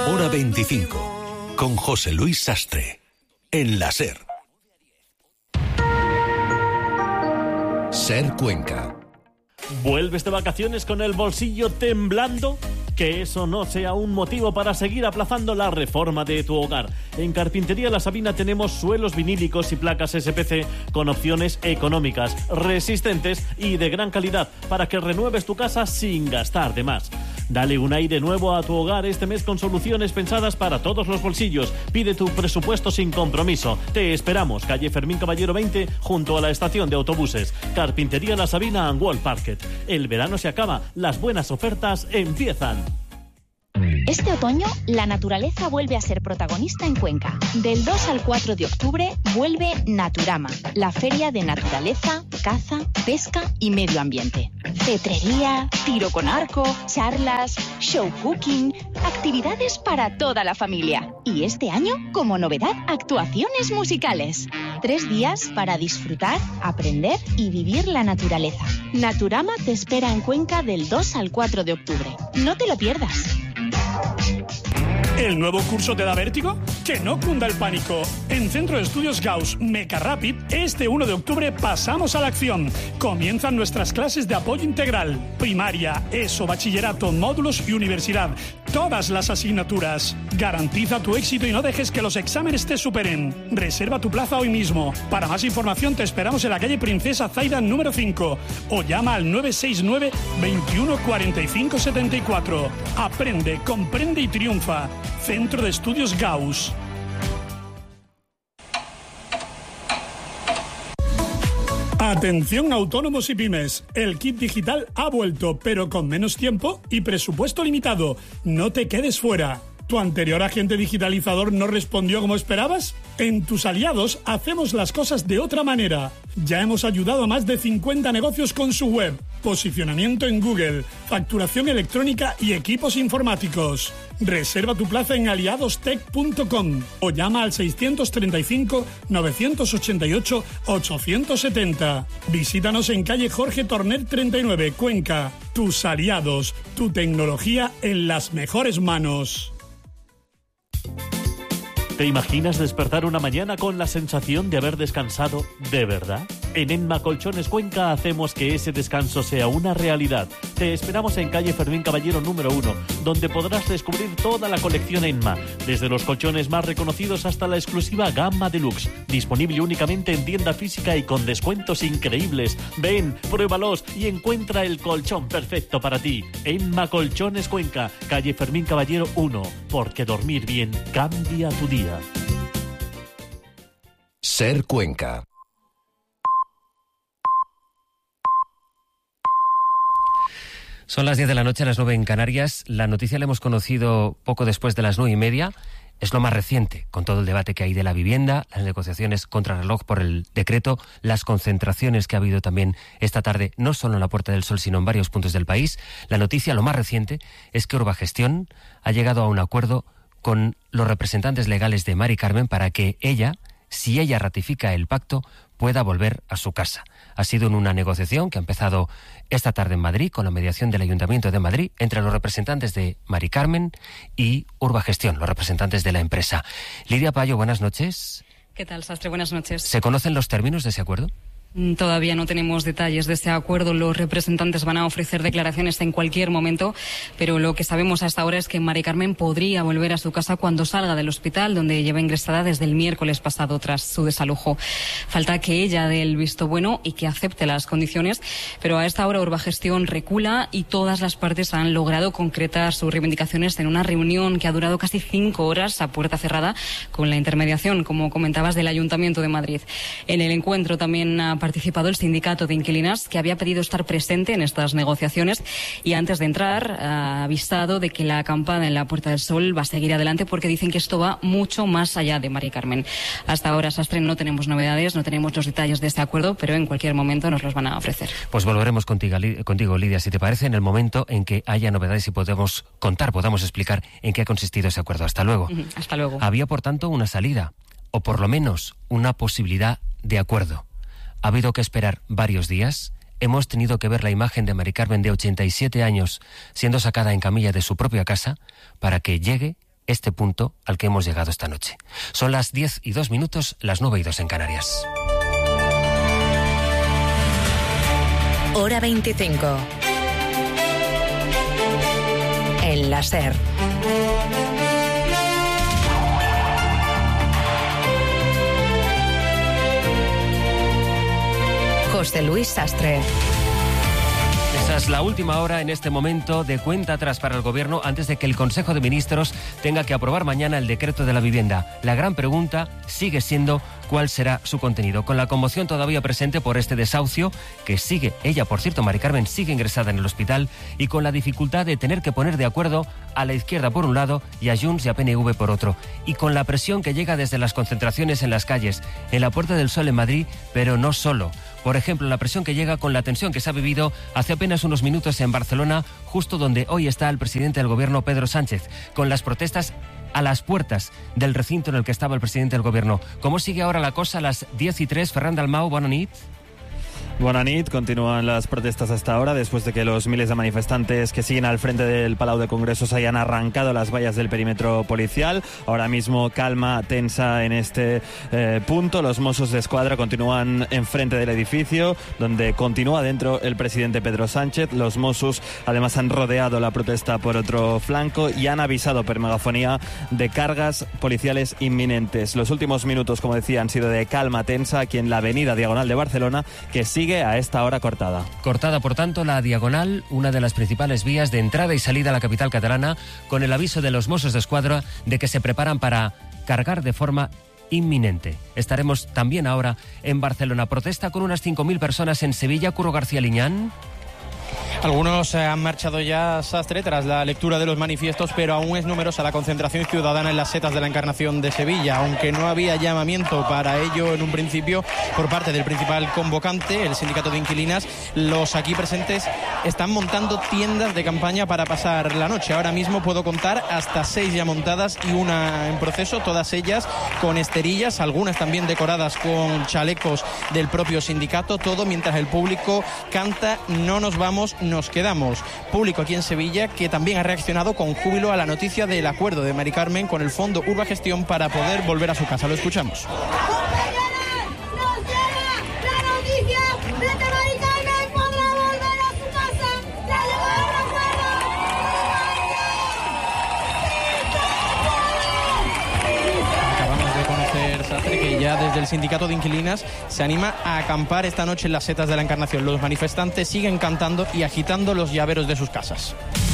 Hora 25, con José Luis Sastre, en la SER. SER Cuenca. ¿Vuelves de vacaciones con el bolsillo temblando? Que eso no sea un motivo para seguir aplazando la reforma de tu hogar. En Carpintería La Sabina tenemos suelos vinílicos y placas SPC con opciones económicas, resistentes y de gran calidad para que renueves tu casa sin gastar de más. Dale un aire nuevo a tu hogar este mes con soluciones pensadas para todos los bolsillos. Pide tu presupuesto sin compromiso. Te esperamos, calle Fermín Caballero 20, junto a la estación de autobuses. Carpintería La Sabina and World Parket. El verano se acaba, las buenas ofertas empiezan. Este otoño, la naturaleza vuelve a ser protagonista en Cuenca. Del 2 al 4 de octubre vuelve Naturama, la feria de naturaleza, caza, pesca y medio ambiente. Cetrería, tiro con arco, charlas, show cooking, actividades para toda la familia. Y este año, como novedad, actuaciones musicales. 3 días para disfrutar, aprender y vivir la naturaleza. Naturama te espera en Cuenca del 2 al 4 de octubre. No te lo pierdas. ¿El nuevo curso te da vértigo? Que no cunda el pánico. En Centro de Estudios Gauss Meca Rapid, este 1 de octubre pasamos a la acción. Comienzan nuestras clases de apoyo integral. Primaria, ESO, bachillerato, módulos y universidad. Todas las asignaturas. Garantiza tu éxito y no dejes que los exámenes te superen. Reserva tu plaza hoy mismo. Para más información te esperamos en la calle Princesa Zaida número 5 o llama al 969 21 45 74. Aprende, comprende y triunfa. Centro de Estudios Gauss. Atención autónomos y pymes, el kit digital ha vuelto, pero con menos tiempo y presupuesto limitado. No te quedes fuera. ¿Tu anterior agente digitalizador no respondió como esperabas? En Tus Aliados hacemos las cosas de otra manera. Ya hemos ayudado a más de 50 negocios con su web, posicionamiento en Google, facturación electrónica y equipos informáticos. Reserva tu plaza en aliadostech.com o llama al 635 988 870. Visítanos en calle Jorge Torner 39, Cuenca. Tus Aliados, tu tecnología en las mejores manos. ¿Te imaginas despertar una mañana con la sensación de haber descansado de verdad? En Enma Colchones Cuenca hacemos que ese descanso sea una realidad. Te esperamos en calle Fermín Caballero número 1, donde podrás descubrir toda la colección Enma, desde los colchones más reconocidos hasta la exclusiva gama deluxe, disponible únicamente en tienda física y con descuentos increíbles. Ven, pruébalos y encuentra el colchón perfecto para ti. Enma Colchones Cuenca, calle Fermín Caballero 1, porque dormir bien cambia tu día. SER Cuenca. Son las 10 de la noche, las 9 en Canarias. La noticia la hemos conocido poco después de las 9:30. Es lo más reciente, con todo el debate que hay de la vivienda, las negociaciones contrarreloj por el decreto, las concentraciones que ha habido también esta tarde, no solo en la Puerta del Sol, sino en varios puntos del país. La noticia, lo más reciente, es que Urbagestión ha llegado a un acuerdo con los representantes legales de Mari Carmen para que ella, si ella ratifica el pacto, pueda volver a su casa. Ha sido en una negociación que ha empezado esta tarde en Madrid con la mediación del Ayuntamiento de Madrid entre los representantes de Mari Carmen y Urbagestión, los representantes de la empresa. Lidia Payo, buenas noches. ¿Qué tal, Sastre? Buenas noches. ¿Se conocen los términos de ese acuerdo? Todavía no tenemos detalles de este acuerdo. Los representantes van a ofrecer declaraciones en cualquier momento, pero lo que sabemos hasta ahora es que Mari Carmen podría volver a su casa cuando salga del hospital, donde lleva ingresada desde el miércoles pasado tras su desalojo. Falta que ella dé el visto bueno y que acepte las condiciones, pero a esta hora Urbagestión recula y todas las partes han logrado concretar sus reivindicaciones en una reunión que ha durado casi 5 horas a puerta cerrada con la intermediación, como comentabas, del Ayuntamiento de Madrid. En el encuentro también ha participado el sindicato de inquilinas, que había pedido estar presente en estas negociaciones y antes de entrar ha avisado de que la acampada en la Puerta del Sol va a seguir adelante porque dicen que esto va mucho más allá de Mari Carmen. Hasta ahora, Sastre, no tenemos novedades, no tenemos los detalles de este acuerdo, pero en cualquier momento nos los van a ofrecer. Pues volveremos contigo, Lidia, si te parece, en el momento en que haya novedades y podamos explicar en qué ha consistido ese acuerdo. Hasta luego. Hasta luego. Había, por tanto, una salida, o por lo menos una posibilidad de acuerdo. Ha habido que esperar varios días. Hemos tenido que ver la imagen de Mari Carmen, de 87 años, siendo sacada en camilla de su propia casa para que llegue este punto al que hemos llegado esta noche. Son las 10:02, las 9:02 en Canarias. Hora 25. En la SER. José Luis Sastre. Esa es la última hora en este momento de cuenta atrás para el Gobierno antes de que el Consejo de Ministros tenga que aprobar mañana el decreto de la vivienda. La gran pregunta sigue siendo cuál será su contenido. Con la conmoción todavía presente por este desahucio, que sigue, ella por cierto, Mari Carmen, sigue ingresada en el hospital, y con la dificultad de tener que poner de acuerdo a la izquierda por un lado y a Junts y a PNV por otro, y con la presión que llega desde las concentraciones en las calles, en la Puerta del Sol en Madrid, pero no solo. Por ejemplo, la presión que llega con la tensión que se ha vivido hace apenas unos minutos en Barcelona, justo donde hoy está el presidente del Gobierno, Pedro Sánchez, con las protestas a las puertas del recinto en el que estaba el presidente del Gobierno. ¿Cómo sigue ahora la cosa a las 10:03? Ferran Dalmau, bona nit. Bona nit, continúan las protestas hasta ahora después de que los miles de manifestantes que siguen al frente del Palau de Congresos hayan arrancado las vallas del perímetro policial. Ahora mismo calma tensa en este punto. Los Mossos de Escuadra continúan enfrente del edificio donde continúa dentro el presidente Pedro Sánchez. Los Mossos además han rodeado la protesta por otro flanco y han avisado por megafonía de cargas policiales inminentes. Los últimos minutos, como decía, han sido de calma tensa aquí en la avenida Diagonal de Barcelona, que sigue a esta hora cortada. Cortada, por tanto, la Diagonal, una de las principales vías de entrada y salida a la capital catalana, con el aviso de los Mossos de Escuadra de que se preparan para cargar de forma inminente. Estaremos también ahora en Barcelona. Protesta con unas 5.000 personas en Sevilla. Curro García Liñán. Algunos han marchado ya, Sastre, tras la lectura de los manifiestos, pero aún es numerosa la concentración ciudadana en las setas de la Encarnación de Sevilla, aunque no había llamamiento para ello en un principio por parte del principal convocante, el sindicato de inquilinas. Los aquí presentes están montando tiendas de campaña para pasar la noche. Ahora mismo puedo contar hasta 6 ya montadas y una en proceso, todas ellas con esterillas, algunas también decoradas con chalecos del propio sindicato, todo mientras el público canta "No nos vamos, nos quedamos". Público aquí en Sevilla que también ha reaccionado con júbilo a la noticia del acuerdo de Mari Carmen con el Fondo Urbagestión para poder volver a su casa. Lo escuchamos. Que ya desde el sindicato de inquilinas se anima a acampar esta noche en las setas de la Encarnación. Los manifestantes siguen cantando y agitando los llaveros de sus casas.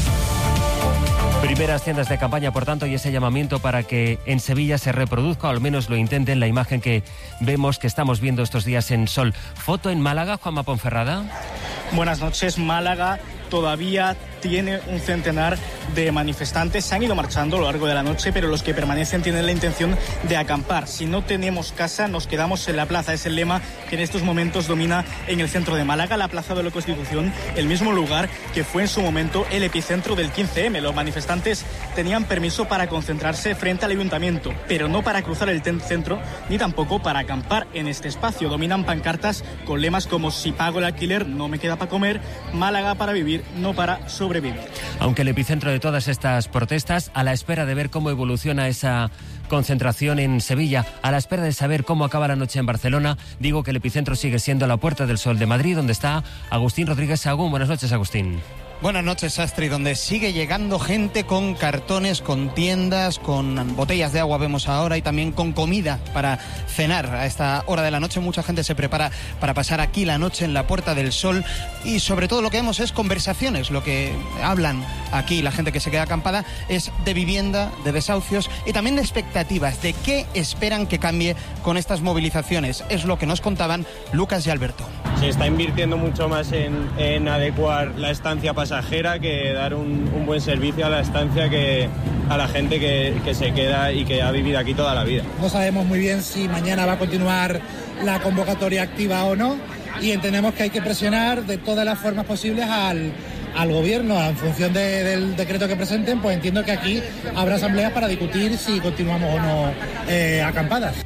Primeras tiendas de campaña, por tanto, y ese llamamiento para que en Sevilla se reproduzca, o al menos lo intenten, la imagen que vemos, que estamos viendo estos días en Sol. Foto en Málaga, Juanma Ponferrada. Buenas noches. Málaga todavía tiene un centenar de manifestantes. Se han ido marchando a lo largo de la noche, pero los que permanecen tienen la intención de acampar. Si no tenemos casa, nos quedamos en la plaza. Es el lema que en estos momentos domina en el centro de Málaga, la Plaza de la Constitución, el mismo lugar que fue en su momento el epicentro del 15M. Los manifestantes tenían permiso para concentrarse frente al ayuntamiento, pero no para cruzar el centro, ni tampoco para acampar en este espacio. Dominan pancartas con lemas como "Si pago el alquiler, no me queda para comer", "Málaga para vivir, no para sobrevivir". Aunque el epicentro de todas estas protestas, a la espera de ver cómo evoluciona esa concentración en Sevilla, a la espera de saber cómo acaba la noche en Barcelona, digo que el epicentro sigue siendo la Puerta del Sol de Madrid, donde está Agustín Rodríguez Sagún. Buenas noches, Agustín. Buenas noches, Sastre, donde sigue llegando gente con cartones, con tiendas, con botellas de agua, vemos ahora, y también con comida para cenar a esta hora de la noche. Mucha gente se prepara para pasar aquí la noche en la Puerta del Sol, y sobre todo lo que vemos es conversaciones. Lo que hablan aquí la gente que se queda acampada es de vivienda, de desahucios y también de expectativas, de qué esperan que cambie con estas movilizaciones. Es lo que nos contaban Lucas y Alberto. Se está invirtiendo mucho más en adecuar la estancia pasajera que dar un buen servicio a la estancia, que a la gente que se queda y que ha vivido aquí toda la vida. No sabemos muy bien si mañana va a continuar la convocatoria activa o no, y entendemos que hay que presionar de todas las formas posibles al gobierno. En función del decreto que presenten, pues entiendo que aquí habrá asambleas para discutir si continuamos o no acampadas.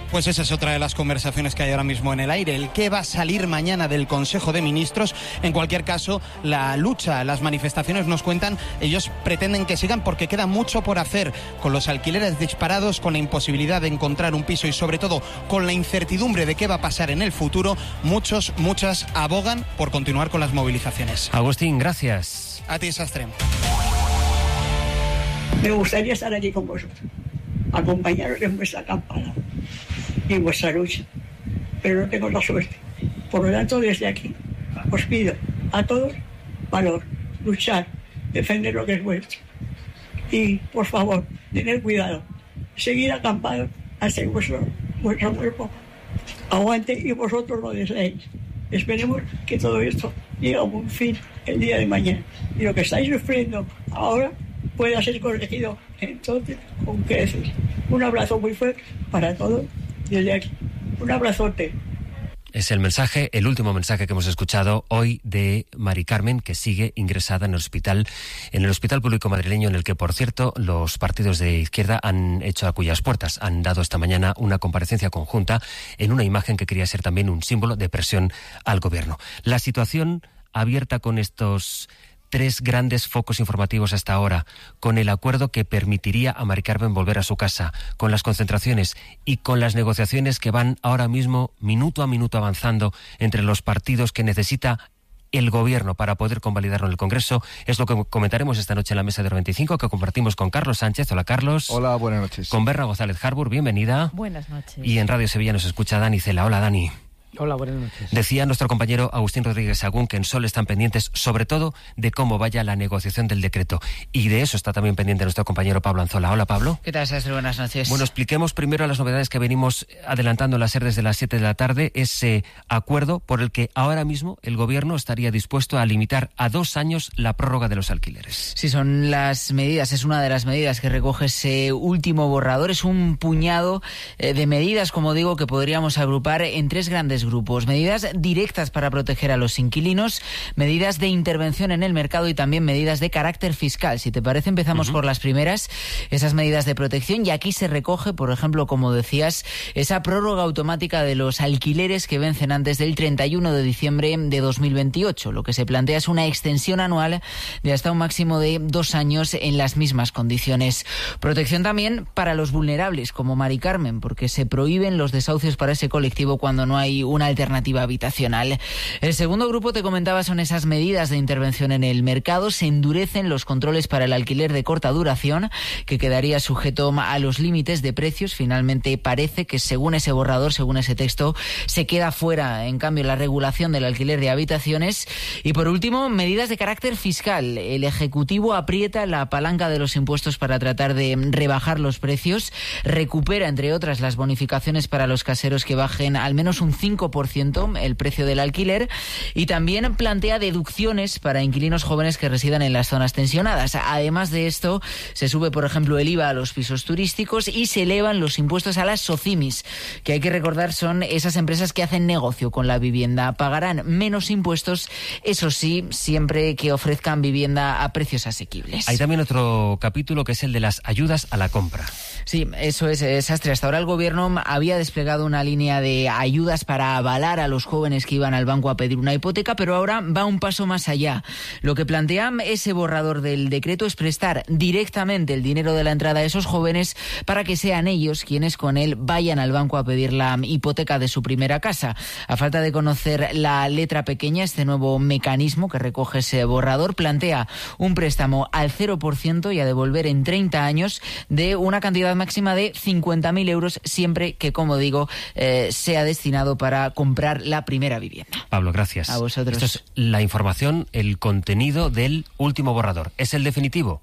Pues esa es otra de las conversaciones que hay ahora mismo en el aire. El qué va a salir mañana del Consejo de Ministros. En cualquier caso, la lucha, las manifestaciones nos cuentan, ellos pretenden que sigan porque queda mucho por hacer con los alquileres disparados, con la imposibilidad de encontrar un piso y sobre todo con la incertidumbre de qué va a pasar en el futuro. Muchas abogan por continuar con las movilizaciones. Agustín, gracias. A ti, Sastre. Me gustaría estar aquí con vosotros, acompañaros en vuestra campana y en vuestra lucha, pero no tengo la suerte. Por lo tanto, desde aquí os pido a todos valor, luchar, defender lo que es vuestro y, por favor, tener cuidado, seguir acampados hasta que vuestro cuerpo aguante y vosotros lo deseéis. Esperemos que todo esto llegue a un fin el día de mañana y lo que estáis sufriendo ahora pueda ser corregido entonces con creces. Un abrazo muy fuerte para todos desde aquí. Un abrazote. Es el mensaje, el último mensaje que hemos escuchado hoy de Mari Carmen, que sigue ingresada en el Hospital Público Madrileño, en el que, por cierto, los partidos de izquierda han hecho a cuyas puertas. Han dado esta mañana una comparecencia conjunta en una imagen que quería ser también un símbolo de presión al gobierno. La situación abierta con estos 3 grandes focos informativos hasta ahora, con el acuerdo que permitiría a Mari Carmen volver a su casa, con las concentraciones y con las negociaciones que van ahora mismo minuto a minuto avanzando entre los partidos que necesita el gobierno para poder convalidarlo en el Congreso, es lo que comentaremos esta noche en la mesa de Hora 25, que compartimos con Carlos Sánchez. Hola, Carlos. Hola, buenas noches. Con Berra González Harbour, bienvenida. Buenas noches. Y en Radio Sevilla nos escucha Dani Cela. Hola, Dani. Hola, buenas noches. Decía nuestro compañero Agustín Rodríguez Sagún que en Sol están pendientes sobre todo de cómo vaya la negociación del decreto. Y de eso está también pendiente nuestro compañero Pablo Anzola. Hola, Pablo. ¿Qué tal, Sastre? Buenas noches. Bueno, expliquemos primero las novedades que venimos adelantando en la SER desde las 7 de la tarde. Ese acuerdo por el que ahora mismo el Gobierno estaría dispuesto a limitar a 2 años la prórroga de los alquileres. Sí, son las medidas, es una de las medidas que recoge ese último borrador. Es un puñado de medidas, como digo, que podríamos agrupar en 3 grandes grupos. Medidas directas para proteger a los inquilinos, medidas de intervención en el mercado y también medidas de carácter fiscal. Si te parece, empezamos por las primeras, esas medidas de protección, y aquí se recoge, por ejemplo, como decías, esa prórroga automática de los alquileres que vencen antes del 31 de diciembre de 2028. Lo que se plantea es una extensión anual de hasta un máximo de 2 años en las mismas condiciones. Protección también para los vulnerables, como Mari Carmen, porque se prohíben los desahucios para ese colectivo cuando no hay una alternativa habitacional. El segundo grupo, te comentaba, son esas medidas de intervención en el mercado. Se endurecen los controles para el alquiler de corta duración, que quedaría sujeto a los límites de precios. Finalmente parece que, según ese borrador, según ese texto, se queda fuera, en cambio, la regulación del alquiler de habitaciones. Y por último, medidas de carácter fiscal. El Ejecutivo aprieta la palanca de los impuestos para tratar de rebajar los precios. Recupera, entre otras, las bonificaciones para los caseros que bajen al menos un 5% el precio del alquiler, y también plantea deducciones para inquilinos jóvenes que residan en las zonas tensionadas. Además de esto, se sube, por ejemplo, el IVA a los pisos turísticos y se elevan los impuestos a las SOCIMIs, que hay que recordar son esas empresas que hacen negocio con la vivienda. Pagarán menos impuestos, eso sí, siempre que ofrezcan vivienda a precios asequibles. Hay también otro capítulo que es el de las ayudas a la compra. Sí, eso es, Sastre. Hasta ahora el Gobierno había desplegado una línea de ayudas para avalar a los jóvenes que iban al banco a pedir una hipoteca, pero ahora va un paso más allá. Lo que plantea ese borrador del decreto es prestar directamente el dinero de la entrada a esos jóvenes para que sean ellos quienes con él vayan al banco a pedir la hipoteca de su primera casa. A falta de conocer la letra pequeña, este nuevo mecanismo que recoge ese borrador plantea un préstamo al 0% y a devolver en 30 años de una cantidad máxima de 50.000 euros, siempre que, como digo, sea destinado para comprar la primera vivienda. Pablo, gracias. A vosotros. Esto es la información, el contenido del último borrador. ¿Es el definitivo?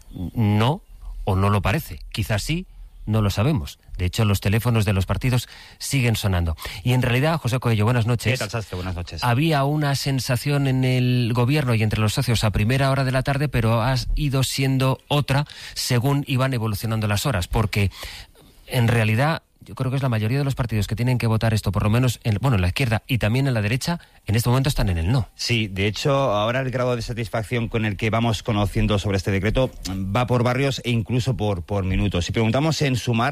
No, o no lo parece. Quizás sí, no lo sabemos. De hecho, los teléfonos de los partidos siguen sonando. Y en realidad, José Coello, buenas noches. ¿Qué tal, Sastre? Buenas noches. Había una sensación en el gobierno y entre los socios a primera hora de la tarde, pero ha ido siendo otra según iban evolucionando las horas, porque en realidad yo creo que es la mayoría de los partidos que tienen que votar esto, por lo menos en la izquierda y también en la derecha, en este momento están en el no. Sí, de hecho, ahora el grado de satisfacción con el que vamos conociendo sobre este decreto va por barrios e incluso por minutos. Si preguntamos en Sumar,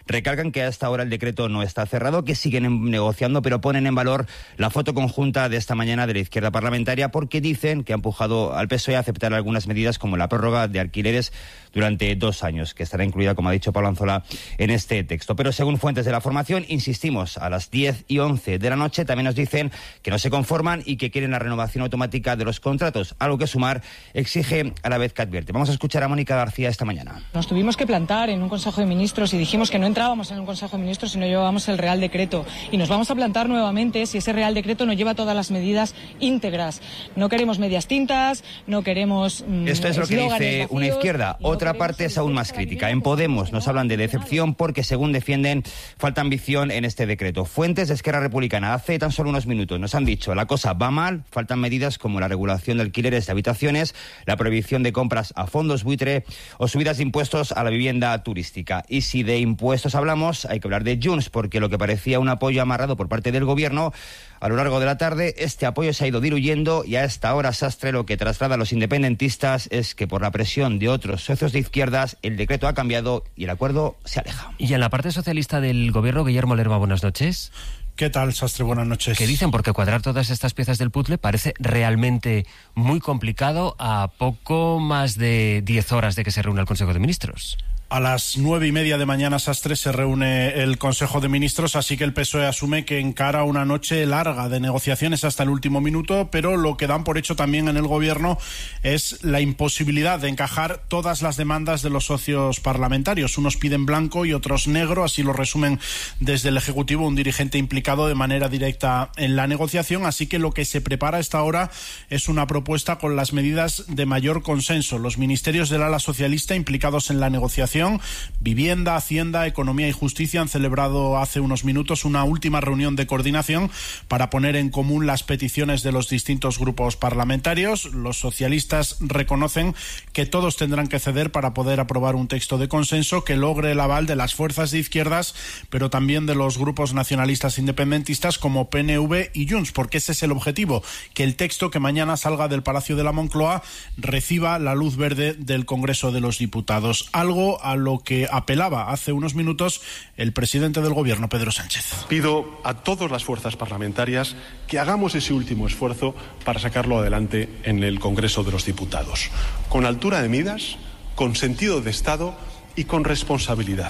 Recalcan que hasta ahora el decreto no está cerrado, que siguen negociando, pero ponen en valor la foto conjunta de esta mañana de la izquierda parlamentaria porque dicen que ha empujado al PSOE a aceptar algunas medidas como la prórroga de alquileres durante 2 años, que estará incluida, como ha dicho Pablo Anzola, en este texto. Pero según fuentes de la formación, insistimos, a las 10:11 de la noche también nos dicen que no se conforman y que quieren la renovación automática de los contratos, algo que Sumar exige a la vez que advierte. Vamos a escuchar a Mónica García esta mañana. Nos tuvimos que plantar en un Consejo de Ministros y dijimos que no entrábamos en un Consejo de Ministros si no llevábamos el Real Decreto. Y nos vamos a plantar nuevamente si ese Real Decreto no lleva todas las medidas íntegras. No queremos medias tintas, no queremos Esto es lo que dice una izquierda. Otra parte es aún más crítica. En Podemos nos hablan de decepción porque, según defienden, falta ambición en este decreto. Fuentes de Esquerra Republicana hace tan solo unos minutos nos han dicho la cosa va mal, faltan medidas como la regulación de alquileres de habitaciones, la prohibición de compras a fondos buitre o subidas de impuestos a la vivienda turística. Y si de impuestos hablamos, hay que hablar de Junts, porque lo que parecía un apoyo amarrado por parte del gobierno, a lo largo de la tarde, este apoyo se ha ido diluyendo y a esta hora, Sastre, lo que traslada a los independentistas es que por la presión de otros socios de izquierdas, el decreto ha cambiado y el acuerdo se aleja. Y en la parte socialista del gobierno, Guillermo Lerma, buenas noches. ¿Qué tal, Sastre? Buenas noches. ¿Qué dicen? Porque cuadrar todas estas piezas del puzzle parece realmente muy complicado a poco más de 10 horas de que se reúna el Consejo de Ministros. A las 9:30 de mañana, Sastre, se reúne el Consejo de Ministros, así que el PSOE asume que encara una noche larga de negociaciones hasta el último minuto, pero lo que dan por hecho también en el Gobierno es la imposibilidad de encajar todas las demandas de los socios parlamentarios. Unos piden blanco y otros negro, así lo resumen desde el Ejecutivo un dirigente implicado de manera directa en la negociación, así que lo que se prepara a esta hora es una propuesta con las medidas de mayor consenso. Los ministerios del ala socialista implicados en la negociación, Vivienda, Hacienda, Economía y Justicia, han celebrado hace unos minutos una última reunión de coordinación para poner en común las peticiones de los distintos grupos parlamentarios. Los socialistas reconocen que todos tendrán que ceder para poder aprobar un texto de consenso que logre el aval de las fuerzas de izquierdas, pero también de los grupos nacionalistas independentistas como PNV y Junts, porque ese es el objetivo, que el texto que mañana salga del Palacio de la Moncloa reciba la luz verde del Congreso de los Diputados. Algo a lo que apelaba hace unos minutos el presidente del Gobierno, Pedro Sánchez. Pido a todas las fuerzas parlamentarias que hagamos ese último esfuerzo para sacarlo adelante en el Congreso de los Diputados, con altura de miras, con sentido de Estado y con responsabilidad,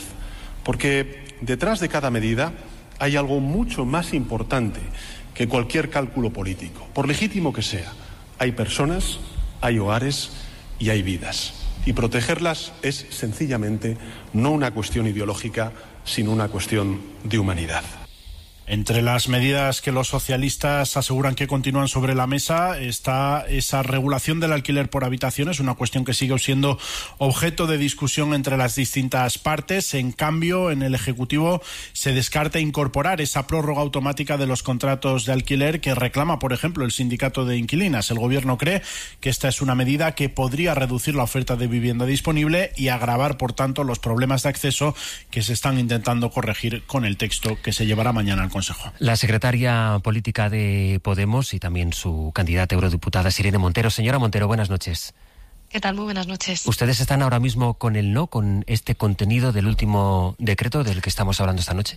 porque detrás de cada medida hay algo mucho más importante que cualquier cálculo político, por legítimo que sea. Hay personas, hay hogares y hay vidas. Y protegerlas es sencillamente no una cuestión ideológica, sino una cuestión de humanidad. Entre las medidas que los socialistas aseguran que continúan sobre la mesa está esa regulación del alquiler por habitaciones, una cuestión que sigue siendo objeto de discusión entre las distintas partes. En cambio, en el Ejecutivo se descarta incorporar esa prórroga automática de los contratos de alquiler que reclama, por ejemplo, el sindicato de inquilinas. El Gobierno cree que esta es una medida que podría reducir la oferta de vivienda disponible y agravar, por tanto, los problemas de acceso que se están intentando corregir con el texto que se llevará mañana al Consejo. La secretaria política de Podemos y también su candidata eurodiputada es Irene Montero. Señora Montero, buenas noches. ¿Qué tal? Muy buenas noches. ¿Ustedes están ahora mismo con el no, con este contenido del último decreto del que estamos hablando esta noche?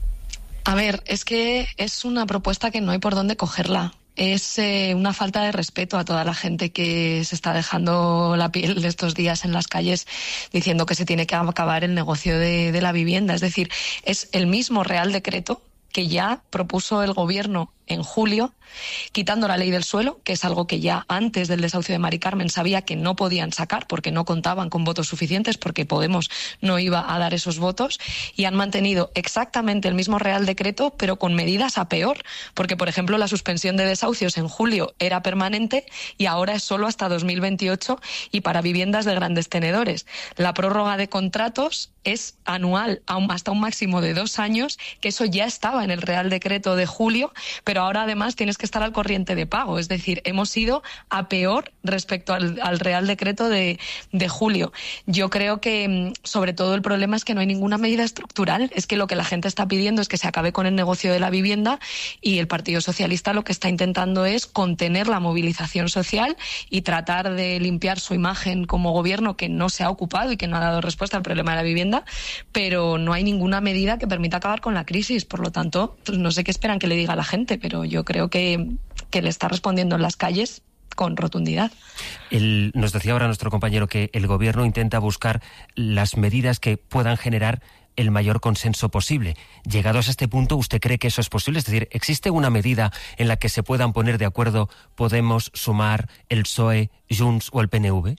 A ver, es que es una propuesta que no hay por dónde cogerla. Es una falta de respeto a toda la gente que se está dejando la piel estos días en las calles diciendo que se tiene que acabar el negocio de la vivienda. Es decir, es el mismo Real Decreto que ya propuso el Gobierno en julio, quitando la ley del suelo, que es algo que ya antes del desahucio de Mari Carmen sabía que no podían sacar porque no contaban con votos suficientes, porque Podemos no iba a dar esos votos, y han mantenido exactamente el mismo Real Decreto, pero con medidas a peor, porque, por ejemplo, la suspensión de desahucios en julio era permanente y ahora es solo hasta 2028 y para viviendas de grandes tenedores. La prórroga de contratos es anual, hasta un máximo de 2 años, que eso ya estaba en el Real Decreto de julio, pero pero ahora además tienes que estar al corriente de pago. Es decir, hemos ido a peor respecto al Real Decreto de julio. Yo creo que sobre todo el problema es que no hay ninguna medida estructural. Es que lo que la gente está pidiendo es que se acabe con el negocio de la vivienda, y el Partido Socialista lo que está intentando es contener la movilización social y tratar de limpiar su imagen como gobierno, que no se ha ocupado y que no ha dado respuesta al problema de la vivienda, pero no hay ninguna medida que permita acabar con la crisis. Por lo tanto, pues no sé qué esperan que le diga a la gente, pero yo creo que le está respondiendo en las calles con rotundidad. Nos decía ahora nuestro compañero que el gobierno intenta buscar las medidas que puedan generar el mayor consenso posible. Llegados a este punto, ¿usted cree que eso es posible? Es decir, ¿existe una medida en la que se puedan poner de acuerdo Podemos, Sumar, el PSOE, Junts o el PNV?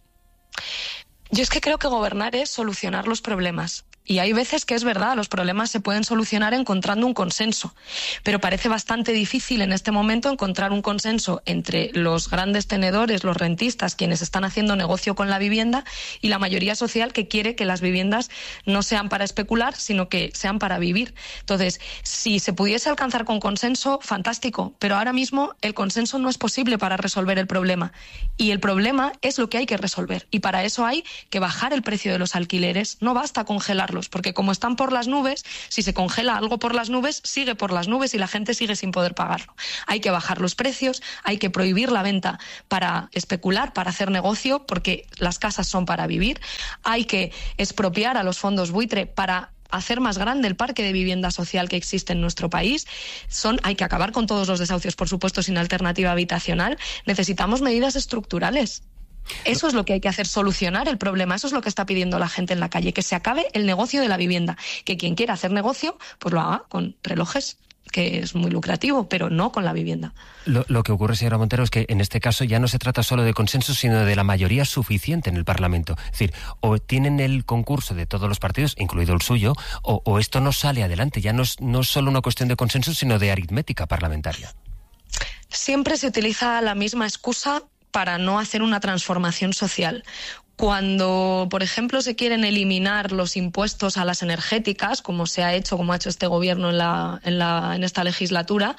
Yo es que creo que gobernar es solucionar los problemas. Y hay veces que es verdad, los problemas se pueden solucionar encontrando un consenso. Pero parece bastante difícil en este momento encontrar un consenso entre los grandes tenedores, los rentistas, quienes están haciendo negocio con la vivienda, y la mayoría social que quiere que las viviendas no sean para especular, sino que sean para vivir. Entonces, si se pudiese alcanzar con consenso, fantástico. Pero ahora mismo el consenso no es posible para resolver el problema. Y el problema es lo que hay que resolver. Y para eso hay que bajar el precio de los alquileres. No basta congelarlo, porque como están por las nubes, si se congela algo por las nubes, sigue por las nubes y la gente sigue sin poder pagarlo. Hay que bajar los precios, hay que prohibir la venta para especular, para hacer negocio, porque las casas son para vivir. Hay que expropiar a los fondos buitre para hacer más grande el parque de vivienda social que existe en nuestro país. Hay que acabar con todos los desahucios, por supuesto, sin alternativa habitacional. Necesitamos medidas estructurales. Eso es lo que hay que hacer, solucionar el problema. Eso es lo que está pidiendo la gente en la calle, que se acabe el negocio de la vivienda, que quien quiera hacer negocio pues lo haga con relojes, que es muy lucrativo, pero no con la vivienda. Lo que ocurre, señora Montero, es que en este caso ya no se trata solo de consenso, sino de la mayoría suficiente en el Parlamento. Es decir, o tienen el concurso de todos los partidos, incluido el suyo, o esto no sale adelante. Ya no es solo una cuestión de consenso, sino de aritmética parlamentaria. Siempre se utiliza la misma excusa para no hacer una transformación social. Cuando, por ejemplo, se quieren eliminar los impuestos a las energéticas, como ha hecho este gobierno en esta legislatura,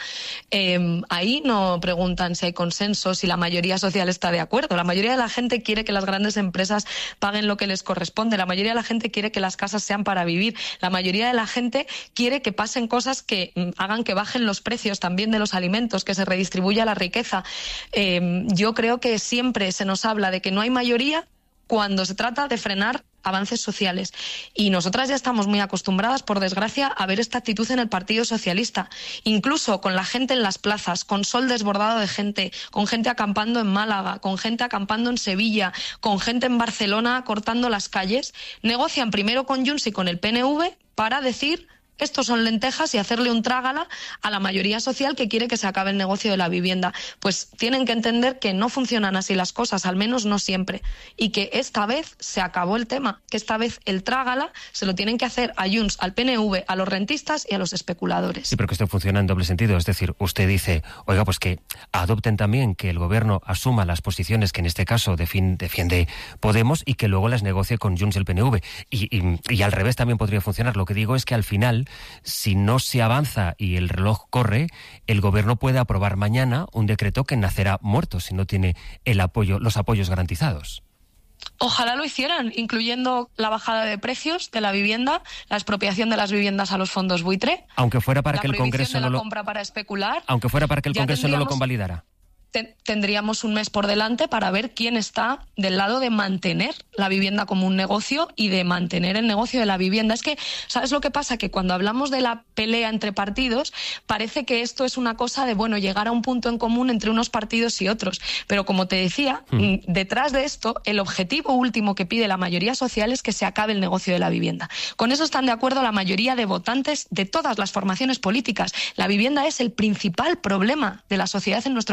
ahí no preguntan si hay consenso, si la mayoría social está de acuerdo. La mayoría de la gente quiere que las grandes empresas paguen lo que les corresponde. La mayoría de la gente quiere que las casas sean para vivir. La mayoría de la gente quiere que pasen cosas que hagan que bajen los precios también de los alimentos, que se redistribuya la riqueza. Yo creo que siempre se nos habla de que no hay mayoría cuando se trata de frenar avances sociales. Y nosotras ya estamos muy acostumbradas, por desgracia, a ver esta actitud en el Partido Socialista. Incluso con la gente en las plazas, con sol desbordado de gente, con gente acampando en Málaga, con gente acampando en Sevilla, con gente en Barcelona cortando las calles, negocian primero con Junts y con el PNV para decir: estos son lentejas, y hacerle un trágala a la mayoría social que quiere que se acabe el negocio de la vivienda. Pues tienen que entender que no funcionan así las cosas, al menos no siempre, y que esta vez se acabó el tema, que esta vez el trágala se lo tienen que hacer a Junts, al PNV, a los rentistas y a los especuladores. Sí, pero que esto funciona en doble sentido. Es decir, usted dice, oiga, pues que adopten también, que el gobierno asuma las posiciones que en este caso defiende Podemos y que luego las negocie con Junts y el PNV. Y al revés también podría funcionar. Lo que digo es que al final, si no se avanza y el reloj corre, el gobierno puede aprobar mañana un decreto que nacerá muerto si no tiene los apoyos garantizados. Ojalá lo hicieran, incluyendo la bajada de precios de la vivienda, la expropiación de las viviendas a los fondos buitre, aunque fuera para que el Congreso no lo compra para especular, aunque fuera para que el Congreso no lo convalidara. Tendríamos un mes por delante para ver quién está del lado de mantener la vivienda como un negocio y de mantener el negocio de la vivienda. Es que, ¿sabes lo que pasa? Que cuando hablamos de la pelea entre partidos, parece que esto es una cosa de, llegar a un punto en común entre unos partidos y otros. Pero como te decía, detrás de esto, el objetivo último que pide la mayoría social es que se acabe el negocio de la vivienda. Con eso están de acuerdo la mayoría de votantes de todas las formaciones políticas. La vivienda es el principal problema de la sociedad en nuestro país.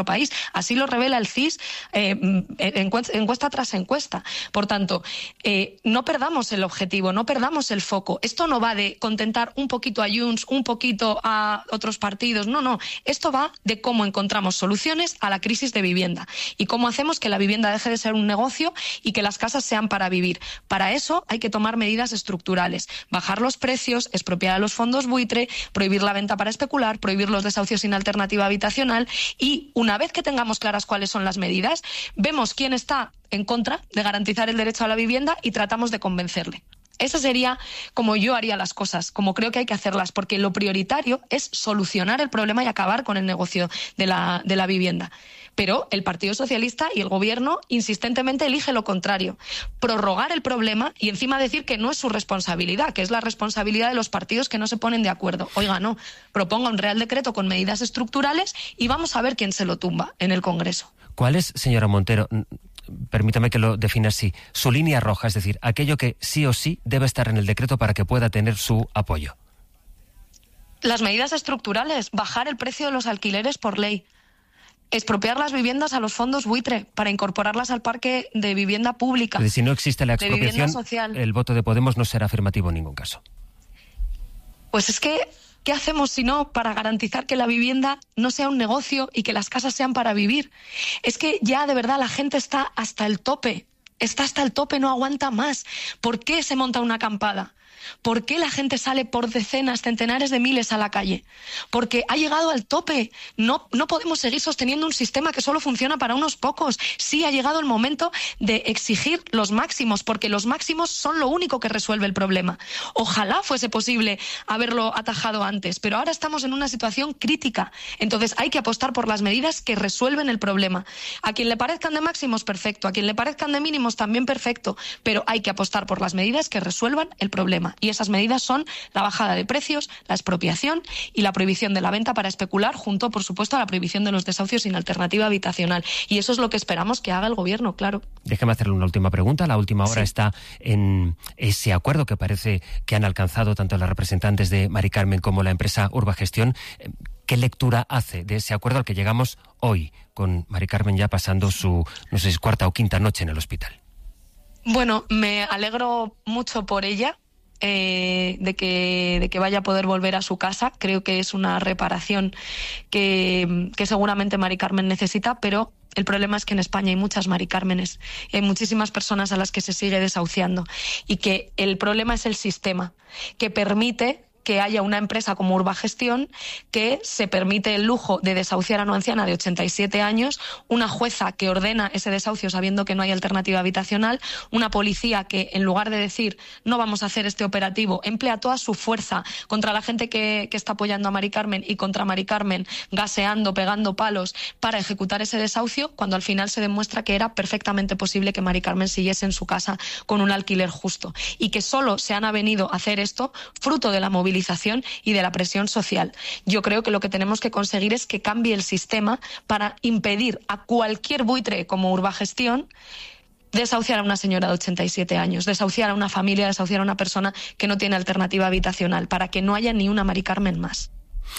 Así lo revela el CIS encuesta tras encuesta. Por tanto, no perdamos el objetivo, no perdamos el foco. Esto no va de contentar un poquito a Junts, un poquito a otros partidos. No. Esto va de cómo encontramos soluciones a la crisis de vivienda y cómo hacemos que la vivienda deje de ser un negocio y que las casas sean para vivir. Para eso hay que tomar medidas estructurales. Bajar los precios, expropiar a los fondos buitre, prohibir la venta para especular, prohibir los desahucios sin alternativa habitacional y, una vez que tengamos claras cuáles son las medidas, vemos quién está en contra de garantizar el derecho a la vivienda y tratamos de convencerle. Esa sería como yo haría las cosas, como creo que hay que hacerlas, porque lo prioritario es solucionar el problema y acabar con el negocio de la vivienda. Pero el Partido Socialista y el Gobierno insistentemente elige lo contrario, prorrogar el problema y encima decir que no es su responsabilidad, que es la responsabilidad de los partidos que no se ponen de acuerdo. Oiga, no, proponga un Real Decreto con medidas estructurales y vamos a ver quién se lo tumba en el Congreso. ¿Cuál es, señora Montero, permítame que lo defina así, su línea roja, es decir, aquello que sí o sí debe estar en el decreto para que pueda tener su apoyo? Las medidas estructurales, bajar el precio de los alquileres por ley, expropiar las viviendas a los fondos buitre para incorporarlas al parque de vivienda pública. Es decir, si no existe la expropiación, social. El voto de Podemos no será afirmativo en ningún caso. Pues es que, ¿qué hacemos si no para garantizar que la vivienda no sea un negocio y que las casas sean para vivir? Es que ya de verdad la gente está hasta el tope. Está hasta el tope, no aguanta más. ¿Por qué se monta una acampada? ¿Por qué la gente sale por decenas, centenares de miles a la calle? Porque ha llegado al tope. No podemos seguir sosteniendo un sistema que solo funciona para unos pocos. Sí, ha llegado el momento de exigir los máximos, porque los máximos son lo único que resuelve el problema. Ojalá fuese posible haberlo atajado antes, pero ahora estamos en una situación crítica. Entonces hay que apostar por las medidas que resuelven el problema. A quien le parezcan de máximos, perfecto. A quien le parezcan de mínimos, también perfecto. Pero hay que apostar por las medidas que resuelvan el problema. Y esas medidas son la bajada de precios, la expropiación y la prohibición de la venta para especular, junto, por supuesto, a la prohibición de los desahucios sin alternativa habitacional. Y eso es lo que esperamos que haga el Gobierno, claro. Déjeme hacerle una última pregunta. La última hora está en ese acuerdo que parece que han alcanzado tanto las representantes de Mari Carmen como la empresa Urbagestión. ¿Qué lectura hace de ese acuerdo al que llegamos hoy, con Mari Carmen ya pasando su, no sé si cuarta o quinta noche en el hospital? Bueno, me alegro mucho por ella. De que vaya a poder volver a su casa. Creo que es una reparación que seguramente Mari Carmen necesita, pero el problema es que en España hay muchas Mari Cármenes, hay muchísimas personas a las que se sigue desahuciando y que el problema es el sistema que permite que haya una empresa como Urbagestión que se permite el lujo de desahuciar a una anciana de 87 años, una jueza que ordena ese desahucio sabiendo que no hay alternativa habitacional, una policía que, en lugar de decir no vamos a hacer este operativo, emplea toda su fuerza contra la gente que está apoyando a Mari Carmen y contra Mari Carmen, gaseando, pegando palos para ejecutar ese desahucio, cuando al final se demuestra que era perfectamente posible que Mari Carmen siguiese en su casa con un alquiler justo y que solo se han avenido a hacer esto fruto de la movilización y de la presión social. Yo creo que lo que tenemos que conseguir es que cambie el sistema para impedir a cualquier buitre como Urbagestión desahuciar a una señora de 87 años, desahuciar a una familia, desahuciar a una persona que no tiene alternativa habitacional, para que no haya ni una Mari Carmen más.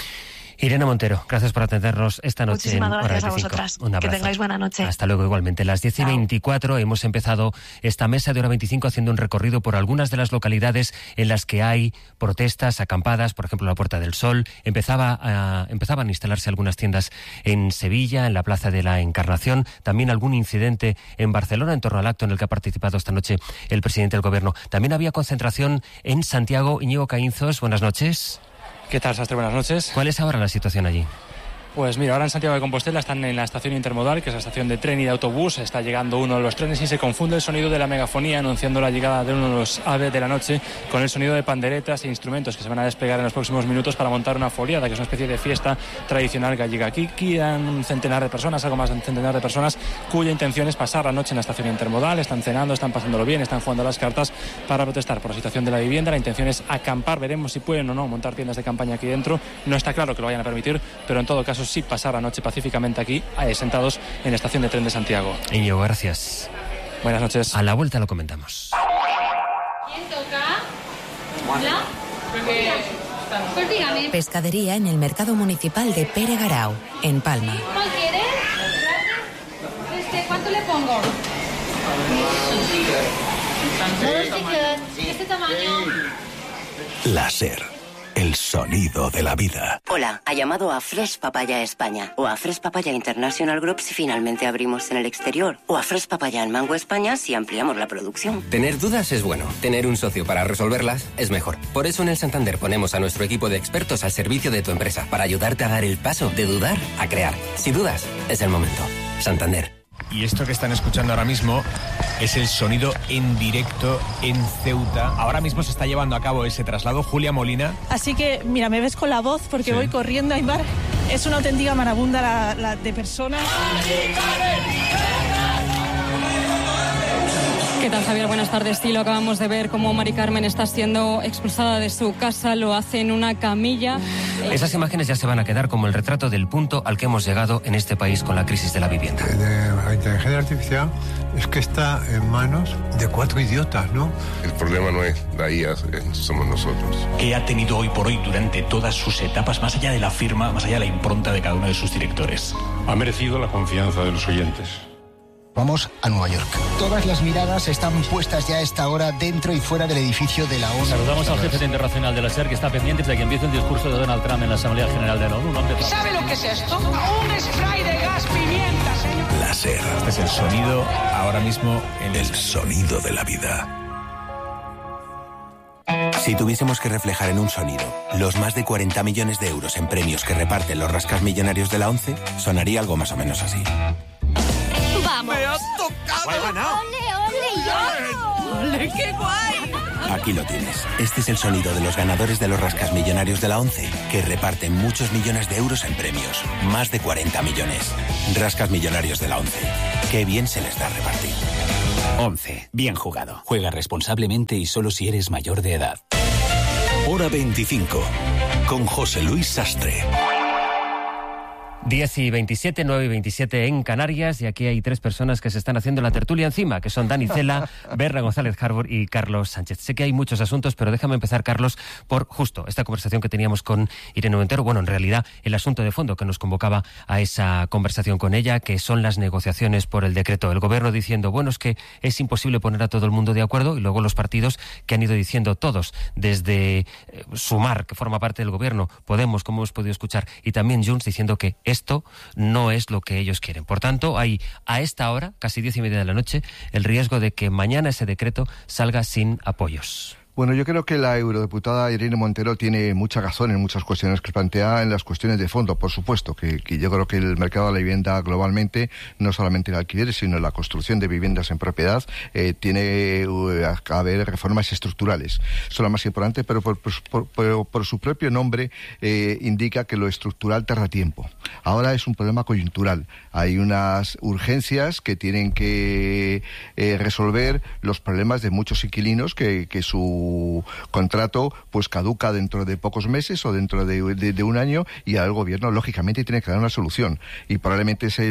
Irene Montero, gracias por atendernos esta noche. Muchísimas en gracias Hora 25. a vosotras. Un abrazo. Que tengáis buena noche. Hasta luego igualmente. Las 10:24 hemos empezado esta mesa de Hora 25 haciendo un recorrido por algunas de las localidades en las que hay protestas, acampadas, por ejemplo la Puerta del Sol. Empezaban a instalarse algunas tiendas en Sevilla, en la Plaza de la Encarnación. También algún incidente en Barcelona en torno al acto en el que ha participado esta noche el presidente del Gobierno. También había concentración en Santiago. Íñigo Caínzos, buenas noches. ¿Qué tal, Sastre? Buenas noches. ¿Cuál es ahora la situación allí? Pues mira, ahora en Santiago de Compostela están en la estación intermodal, que es la estación de tren y de autobús. Está llegando uno de los trenes y se confunde el sonido de la megafonía anunciando la llegada de uno de los aves de la noche con el sonido de panderetas e instrumentos que se van a desplegar en los próximos minutos para montar una foliada, que es una especie de fiesta tradicional gallega. Aquí quedan un centenar de personas, algo más de un centenar de personas, cuya intención es pasar la noche en la estación intermodal. Están cenando, están pasándolo bien, están jugando a las cartas para protestar por la situación de la vivienda. La intención es acampar, veremos si pueden o no montar tiendas de campaña aquí dentro. No está claro que lo vayan a permitir, pero en todo caso sí pasar la noche pacíficamente aquí, sentados en la estación de tren de Santiago. Íñigo, gracias. Buenas noches. A la vuelta lo comentamos. ¿Quién toca? ¿Hola? Pues dígame. Pescadería en el mercado municipal de Pere Garau, en Palma. ¿Cuál quieres? ¿Cuánto le pongo? ¿Este tamaño? La SER, el sonido de la vida. Hola, ha llamado a Fresh Papaya España o a Fresh Papaya International Group si finalmente abrimos en el exterior o a Fresh Papaya en Mango España si ampliamos la producción. Tener dudas es bueno, tener un socio para resolverlas es mejor. Por eso en el Santander ponemos a nuestro equipo de expertos al servicio de tu empresa para ayudarte a dar el paso de dudar a crear. Si dudas, es el momento. Santander. Y esto que están escuchando ahora mismo es el sonido en directo en Ceuta. Ahora mismo se está llevando a cabo ese traslado. Julia Molina. Así que, mira, me ves con la voz porque voy corriendo a Aymar. Es una auténtica marabunda la de personas. ¿Qué tal, Javier? Buenas tardes. Sí, lo acabamos de ver cómo Mari Carmen está siendo expulsada de su casa. Lo hace en una camilla. Esas imágenes ya se van a quedar como el retrato del punto al que hemos llegado en este país con la crisis de la vivienda. La inteligencia artificial es que está en manos de 4 idiotas, ¿no? El problema no es la IA, somos nosotros. ¿Qué ha tenido hoy por hoy durante todas sus etapas, más allá de la firma, más allá de la impronta de cada uno de sus directores? Ha merecido la confianza de los oyentes. Vamos a Nueva York. Todas las miradas están puestas ya a esta hora dentro y fuera del edificio de la ONU. Saludamos al jefe internacional de la SER, que está pendiente de que empiece el discurso de Donald Trump en la Asamblea General de la ONU. ¿Sabe lo que es esto? Un spray de gas pimienta, señor. La SER. Este es el sonido ahora mismo. El sonido de la vida. Si tuviésemos que reflejar en un sonido los más de 40 millones de euros en premios que reparten los rascasmillonarios de la ONCE, sonaría algo más o menos así. ¡Vamos! ¡Me has tocado! ¡He ganado! ¡Ole, ole, yo! ¡Ole, qué guay! Aquí lo tienes. Este es el sonido de los ganadores de los rascasmillonarios de la ONCE, que reparten muchos millones de euros en premios. Más de 40 millones. Rascasmillonarios de la ONCE. Qué bien se les da repartir. 11. Bien jugado. Juega responsablemente y solo si eres mayor de edad. Hora 25. Con José Luis Sastre. 10:27, 9:27 en Canarias, y aquí hay 3 personas que se están haciendo la tertulia encima, que son Dani Cela, Berra González Harbour y Carlos Sánchez. Sé que hay muchos asuntos, pero déjame empezar, Carlos, por justo esta conversación que teníamos con Irene Montero. Bueno, en realidad, el asunto de fondo que nos convocaba a esa conversación con ella, que son las negociaciones por el decreto. El gobierno diciendo, bueno, es que es imposible poner a todo el mundo de acuerdo, y luego los partidos que han ido diciendo todos, desde Sumar, que forma parte del gobierno, Podemos, como hemos podido escuchar, y también Junts, diciendo que esto no es lo que ellos quieren. Por tanto, hay a esta hora, casi 10:30 de la noche, el riesgo de que mañana ese decreto salga sin apoyos. Bueno, yo creo que la eurodiputada Irene Montero tiene mucha razón en muchas cuestiones que plantea en las cuestiones de fondo. Por supuesto, que yo creo que el mercado de la vivienda globalmente, no solamente el alquiler, sino la construcción de viviendas en propiedad, tiene que haber reformas estructurales. Son las más importantes, pero por su propio nombre indica que lo estructural tarda tiempo. Ahora es un problema coyuntural. Hay unas urgencias que tienen que resolver los problemas de muchos inquilinos que su contrato pues caduca dentro de pocos meses o dentro de un año, y al gobierno lógicamente tiene que dar una solución, y probablemente ese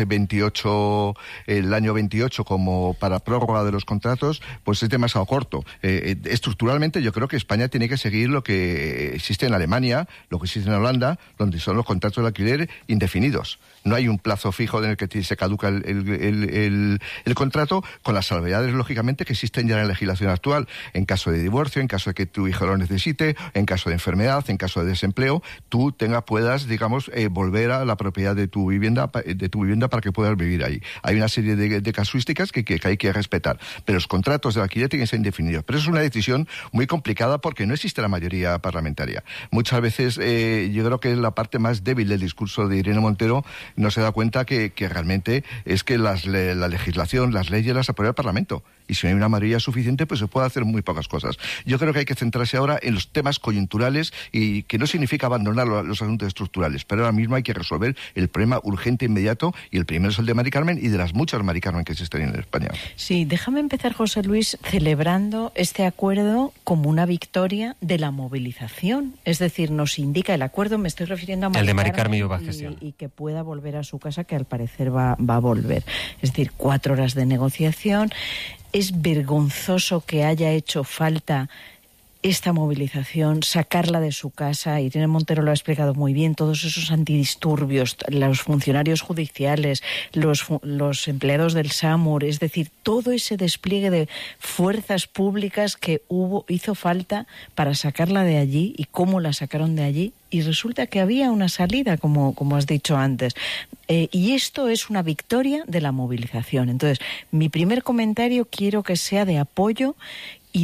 28, el año 28 como para prórroga de los contratos, pues es demasiado corto. Estructuralmente yo creo que España tiene que seguir lo que existe en Alemania, lo que existe en Holanda, donde son los contratos de alquiler indefinidos. No hay un plazo fijo en el que se caduca el contrato, con las salvedades lógicamente que existen ya en la legislación actual. En caso de divorcio, en caso de que tu hijo lo necesite, en caso de enfermedad, en caso de desempleo, tú puedas, digamos, volver a la propiedad de tu vivienda para que puedas vivir ahí. Hay una serie de casuísticas que hay que respetar, pero los contratos de alquiler tienen que ser indefinidos. Pero es una decisión muy complicada porque no existe la mayoría parlamentaria. Muchas veces yo creo que la parte más débil del discurso de Irene Montero no se da cuenta que realmente es que la legislación, las leyes las aprueba el Parlamento, y si no hay una mayoría suficiente, pues se puede hacer muy pocas cosas. Yo creo que hay que centrarse ahora en los temas coyunturales, y que no significa abandonar los asuntos estructurales, pero ahora mismo hay que resolver el problema urgente e inmediato, y el primero es el de Mari Carmen y de las muchas Mari Carmen que existen en España. Sí, déjame empezar, José Luis, celebrando este acuerdo como una victoria de la movilización. Es decir, nos indica el acuerdo, me estoy refiriendo a Mari Carmen y que pueda volver a su casa, que al parecer va a volver. Es decir, 4 horas de negociación. Es vergonzoso que haya hecho falta esta movilización, sacarla de su casa. Irene Montero lo ha explicado muy bien, todos esos antidisturbios, los funcionarios judiciales, los empleados del SAMUR, es decir, todo ese despliegue de fuerzas públicas que hizo falta para sacarla de allí y cómo la sacaron de allí. Y resulta que había una salida, como has dicho antes. Y esto es una victoria de la movilización. Entonces, mi primer comentario quiero que sea de apoyo y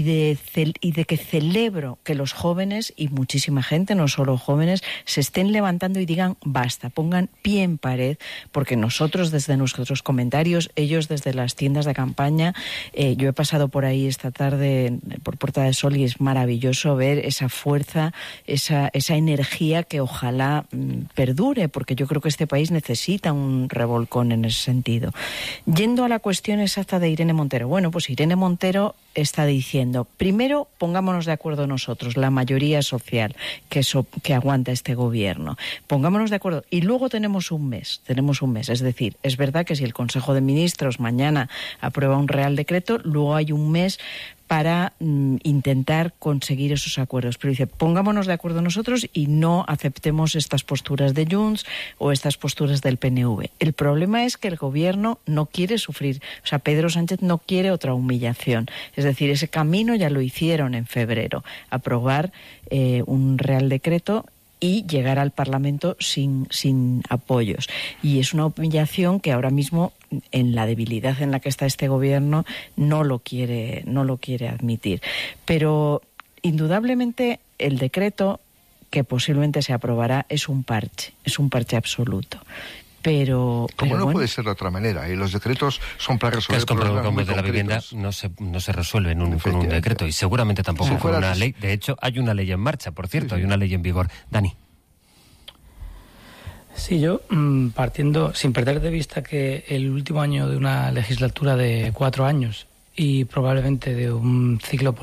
de que celebro que los jóvenes, y muchísima gente, no solo jóvenes, se estén levantando y digan basta, pongan pie en pared, porque nosotros desde nuestros comentarios, ellos desde las tiendas de campaña, yo he pasado por ahí esta tarde por Puerta del Sol y es maravilloso ver esa fuerza, esa energía que ojalá perdure, porque yo creo que este país necesita un revolcón en ese sentido. Yendo a la cuestión exacta de Irene Montero, bueno, pues Irene Montero está diciendo, primero pongámonos de acuerdo nosotros, la mayoría social que aguanta este gobierno, pongámonos de acuerdo y luego tenemos un mes, es decir, es verdad que si el Consejo de Ministros mañana aprueba un Real Decreto, luego hay un mes para intentar conseguir esos acuerdos. Pero dice, pongámonos de acuerdo nosotros y no aceptemos estas posturas de Junts o estas posturas del PNV. El problema es que el gobierno no quiere sufrir, o sea, Pedro Sánchez no quiere otra humillación. Es decir, ese camino ya lo hicieron en febrero, aprobar un Real Decreto y llegar al Parlamento sin apoyos. Y es una humillación que ahora mismo, en la debilidad en la que está este gobierno, no lo quiere admitir. Pero indudablemente el decreto que posiblemente se aprobará es un parche absoluto. Pero como no bueno, puede ser de otra manera, y los decretos son para resolver problemas como el de la vivienda no se resuelven con un decreto, y seguramente tampoco con una ley. De hecho, hay una ley en marcha, por cierto, hay una ley en vigor. Dani. Sí, yo partiendo, sin perder de vista que el último año de una legislatura de 4 años y probablemente de un ciclo